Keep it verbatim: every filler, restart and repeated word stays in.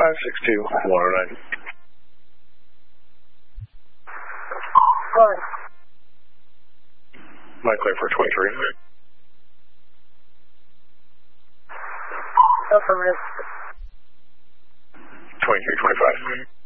five six two, one oh nine. Sorry. Mike clear for twenty-three. Affirmative. twenty-three twenty-five.